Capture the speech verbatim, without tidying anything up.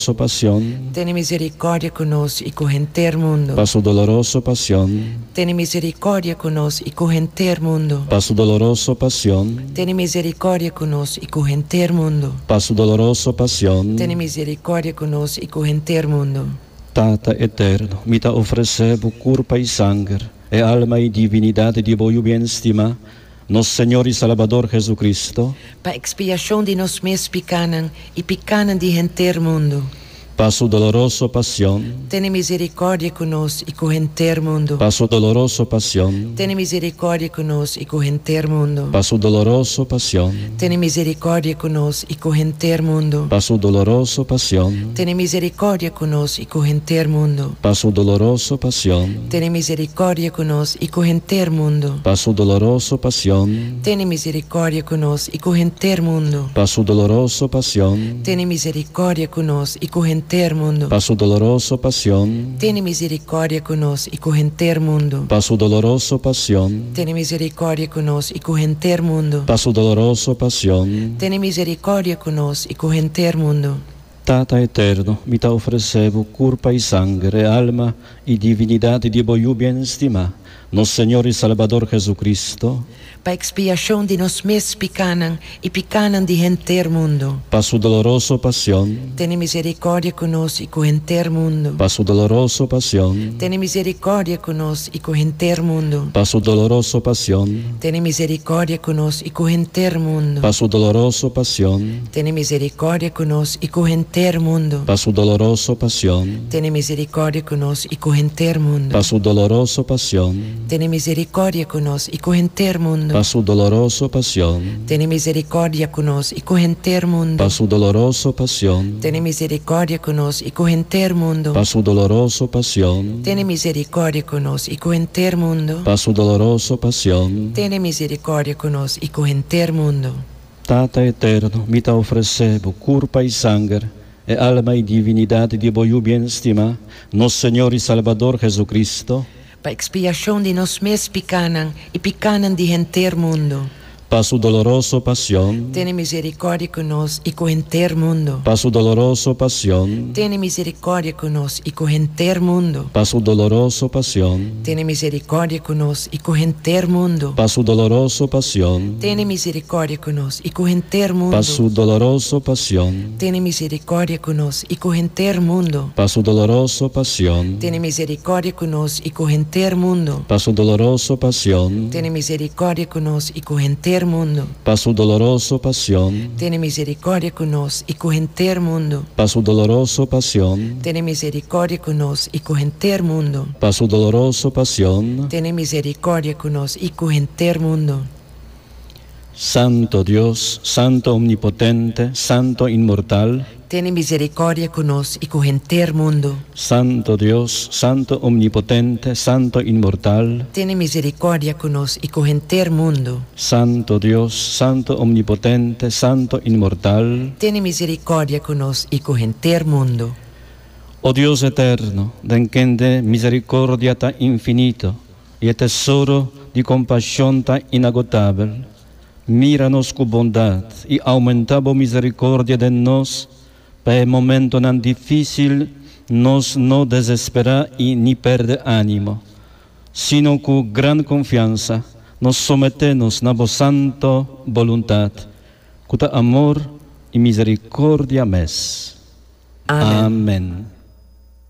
pasión, Tiene misericordia con nos y con entero mundo. pa' su dolorosa pasión, Tiene misericordia con nos y con entero mundo. pa' su dolorosa pasión, Tiene misericordia con nos y con entero mundo. pa' su dolorosa pasión. Tiene misericordia con nos y con entero mundo. Tata eterno, mi ta ofrecebo curpa y sangre, e alma y divinidad de voyu bien estima, nos Señor y Salvador Jesucristo, Pa expiación de nos mes picanan y picanan de entero mundo. pa' su dolorosa pasión, Tiene misericordia con nos y con entero mundo. pa' su dolorosa pasión, Tiene misericordia con nos y con entero mundo. pa' su dolorosa pasión, Tiene misericordia con nos y con entero mundo. pa' su dolorosa pasión, Tiene misericordia con nos y con entero mundo. pa' su dolorosa pasión, Tiene misericordia con nos y con entero mundo. pa' su dolorosa pasión, Tiene misericordia con nos y con entero mundo. pa' su dolorosa pasión, Tiene misericordia con nos y con entero mundo. pa' su dolorosa pasión, Tiene misericordia con nos y con entero mundo. pa' su dolorosa pasión, Tiene misericordia con nos y con entero mundo. pa' su dolorosa pasión. Tiene misericordia con nos y con entero mundo. Tata eterno, mi ta ofrecebo curpa y sangre, alma y divinidad de voyu bien estima, nos Señor y Salvador Jesucristo, Pa expiación de nos mes picanan y picanan de entero mundo. pa' su dolorosa pasión, Tiene misericordia con nos y con entero mundo. pa' su dolorosa pasión, Tiene misericordia con nos y con entero mundo. pa' su dolorosa pasión, Tiene misericordia con nos y con entero mundo. pa' su dolorosa pasión, Tiene misericordia con nos y con entero mundo. pa' su dolorosa pasión, Tiene misericordia con nos y con entero mundo. pa' su dolorosa pasión, Tiene misericordia con nos y con entero mundo. pa' su dolorosa pasión, Tiene misericordia con nos y con entero mundo. pa' su dolorosa pasión, Tiene misericordia con nos y con entero mundo. pa' su dolorosa pasión, Tiene misericordia con nos y con entero mundo. pa' su dolorosa pasión. Tiene misericordia con nos y con entero mundo. Tata eterno, mi ta ofrecebo curpa y sangre, e alma y divinidad de voyu bien estima, nos Señor y Salvador Jesucristo, Pa expiación de nos mes picanan y picanan de entero mundo. pa' su dolorosa pasión, Tiene misericordia con nos y con entero mundo. pa' su dolorosa pasión, Tiene misericordia con nos y con entero mundo. pa' su dolorosa pasión, Tiene misericordia con nos y con entero mundo. pa' su dolorosa pasión, Tiene misericordia con nos y con entero mundo. pa' su dolorosa pasión, Tiene misericordia con nos y con entero mundo. pa' su dolorosa pasión, Tiene misericordia con nos y con entero mundo. pa' su dolorosa pasión, Tiene misericordia con nos y con entero mundo. pa' su dolorosa pasión, Tiene misericordia con nos y con entero mundo. pa' su dolorosa pasión, Tiene misericordia con nos y con entero mundo. pa' su dolorosa pasión. Tiene misericordia con nos y con entero mundo. Santo Dios, Santo Omnipotente, Santo Inmortal, Tiene misericordia con nos y con entero mundo. Santo Dios, Santo Omnipotente, Santo Inmortal, Tiene misericordia con nos y con entero mundo. Santo Dios, Santo Omnipotente, Santo Inmortal. Tiene misericordia con nos y con entero mundo. Oh Dios eterno, den quien de misericordia tan infinito y el tesoro de compasión tan inagotable, míranos con bondad y aumentamos misericordia de nos, para el momento tan difícil nos no desespera y ni perde ánimo, sino con gran confianza nos sometemos a vos santo voluntad, con amor y misericordia mes. Amén. Amén.